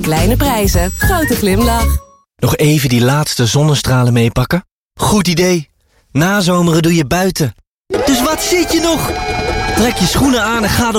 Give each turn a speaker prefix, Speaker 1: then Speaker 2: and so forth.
Speaker 1: Kleine prijzen, grote glimlach.
Speaker 2: Nog even die laatste zonnestralen meepakken? Goed idee. Nazomeren doe je buiten. Dus wat zit je nog? Trek je schoenen aan en ga